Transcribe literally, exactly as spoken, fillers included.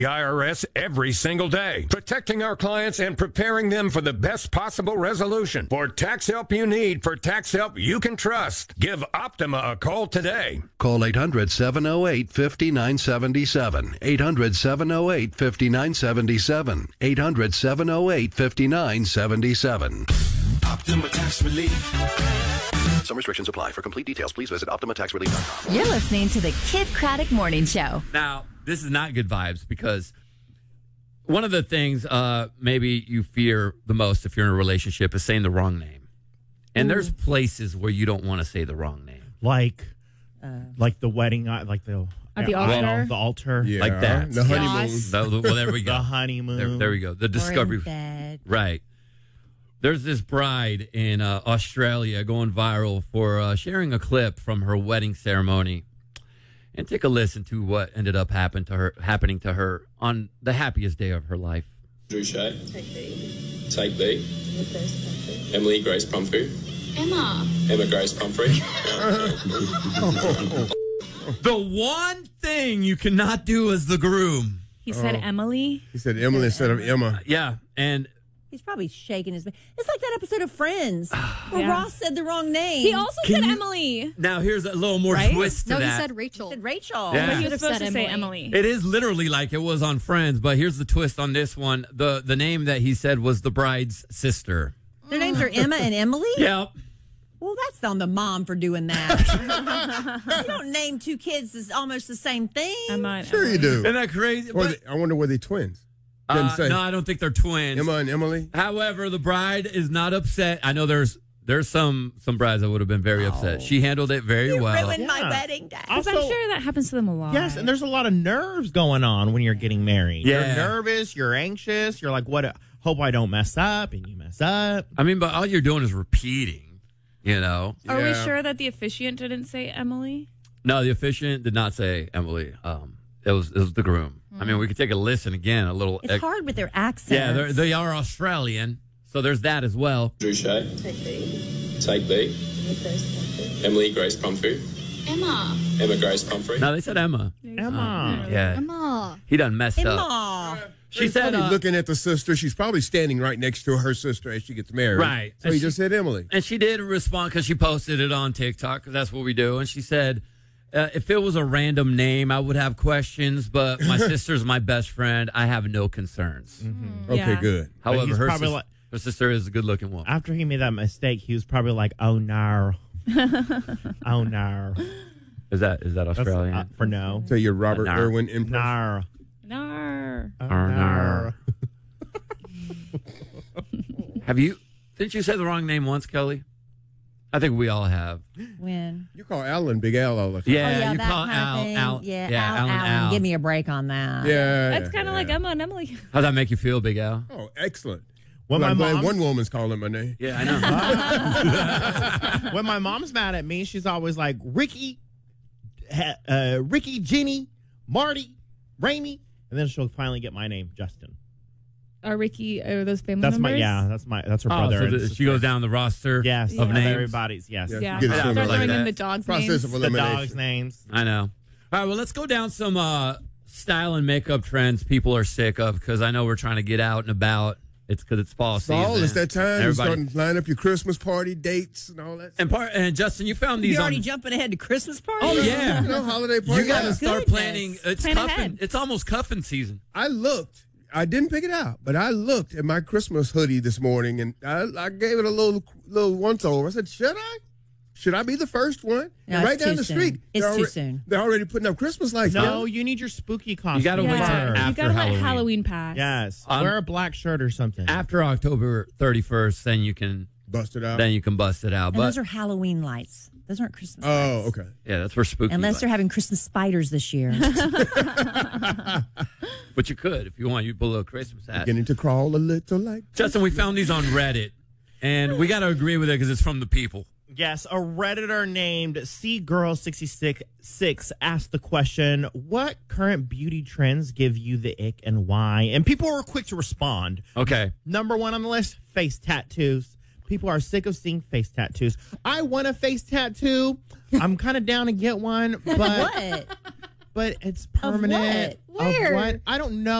The I R S every single day, protecting our clients and preparing them for the best possible resolution. For tax help you need, for tax help you can trust, give Optima a call today. Call eight hundred, seven oh eight, five nine seven seven. eight hundred, seven oh eight, five nine seven seven. eight hundred, seven oh eight, five nine seven seven. Optima Tax Relief. Some restrictions apply. For complete details, please visit Optima Tax Relief dot com. You're listening to the Kid Craddock Morning Show. Now, this is not good vibes because one of the things uh, maybe you fear the most if you're in a relationship is saying the wrong name. And Ooh. There's places where you don't want to say the wrong name. Like uh, like the wedding, uh, like the... At the uh, altar? well, the altar. Yeah. Like that. The honeymoon. The, well, there we go. The honeymoon. There, there we go. The discovery. Bed. Right. There's this bride in uh, Australia going viral for uh, sharing a clip from her wedding ceremony. And take a listen to what ended up happen to her, happening to her on the happiest day of her life. Take B. Take B. Emily Grace Pumphrey. Emma. Emma Grace Pumphrey. The one thing you cannot do as the groom. He said Oh. Emily. He said Emily instead of Emma. Yeah, and he's probably shaking his. It's like that episode of Friends where Yeah. Ross said the wrong name. He also Can said you- Emily. now here's a little more Right? twist to No, that. he said Rachel. He said Rachel. Yeah. But he Could was have supposed said to say Emily. Emily. It is literally like it was on Friends, but here's the twist on this one. The the name that he said was the bride's sister. Their names are Emma and Emily? Yep. Well, that's on the mom for doing that. You don't name two kids as almost the same thing. Emma and Sure Emily. you do. Isn't that crazy? Or But, they, I wonder were they twins? Didn't uh, say. no, I don't think they're twins. Emma and Emily? However, the bride is not upset. I know there's there's some some brides that would have been very upset. She handled it very You well. ruined my Yeah. wedding day. Because I'm sure that happens to them a lot. Yes, and there's a lot of nerves going on when you're getting married. Yeah. You're nervous, you're anxious, you're like, what? Hope I don't mess up, and you mess up. I mean, but all you're doing is repeating. You know. Are we Yeah. sure that the officiant didn't say Emily? No, the officiant did not say Emily. Um, it was it was the groom. I mean, we could take a listen again. A little. It's hard with their accents. Yeah, they're, they are Australian, so there's that as well. Take B. Take B. Emily Grace Pumphrey. Emma. Emma Grace Pumphrey. No, they said Emma. Emma. Yeah, Emma. he done messed up. Emma. She He's said, probably uh, looking at the sister. She's probably standing right next to her sister as she gets married. Right. So And he she- just said Emily. and she did respond because she posted it on TikTok because that's what we do. And she said, uh, if it was a random name, I would have questions, but my sister's my best friend. I have no concerns. Okay, Yeah. good. But However, he's her, probably sis- like- her sister is a good looking woman. After he made that mistake, he was probably like, oh, no. Oh, no. Is that is that That's, Australian? uh, for no. So your Robert Nar. Irwin impression. Nar. No. Oh, Nar. nar. Have you? Didn't you say the wrong name once, Kelly? I think we all have. When? You call Alan Big Al all the time. Yeah, Oh, yeah, you that call kind of Al, thing. Al. Yeah, yeah Al, Alan, Alan. Al. Give me a break on that. Yeah. That's yeah, kind of yeah. like Emma and Emily. How's that make you feel, Big Al? Oh, excellent. When Well, my I'm glad mom's- one woman's calling my name. Yeah, I know. When my mom's mad at me, she's always like, Ricky, ha- uh, Ricky, Jenny, Marty, Raimi. And then she'll finally get my name, Justin. Are Ricky, are those family That's members? my, yeah, that's my, that's her Oh, brother. so and the- sister. she goes down the roster Yes, of Yeah. of names. everybody's, yes. Yeah. Yeah. Get it Start sooner throwing like in that. the dogs' Process names. of The elimination. dogs' names. I know. All right, well, let's go down some uh, style and makeup trends people are sick of because I know we're trying to get out and about. It's because it's fall season. Fall, it's that time. You're Everybody. starting to line up your Christmas party dates and all that. And part and Justin, you found these You already on. jumping ahead to Christmas party? Oh yeah, You know, holiday party. you got to Yeah. start Goodness. planning. It's Plan cuffing. ahead. It's almost cuffing season. I looked. I didn't pick it out, but I looked at my Christmas hoodie this morning, and I, I gave it a little little once over. I said, "Should I? Should I be the first one?" No, And right it's down too the soon. street, It's they're too alre- soon. They're already putting up Christmas lights. No, Yeah. you need your spooky costume. You got to wait till Yeah. after You got to let Halloween. Halloween pass. Yes. Um, Wear a black shirt or something. After October thirty-first, then you can Bust it out. then you can bust it out. And But those are Halloween lights. Those aren't Christmas Oh, lights. okay. yeah, that's for spooky. Unless lights. they're having Christmas spiders this year. But you could if you want. You put a little Christmas hat. Beginning to crawl a little like. Justin, we found these on Reddit, and we got to agree with it because it's from the people. Yes, a Redditor named C Girl sixty-six asked the question, what current beauty trends give you the ick and why? And people were quick to respond. Okay. Number one on the list, face tattoos. People are sick of seeing face tattoos. I want a face tattoo. I'm kind of down to get one, but What? But it's permanent. Of what? Where? Of what? I don't know.